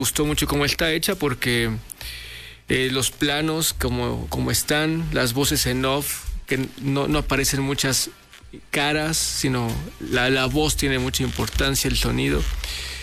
gustó mucho cómo está hecha porque los planos como están, las voces en off, que no aparecen muchas caras, sino la voz tiene mucha importancia, el sonido.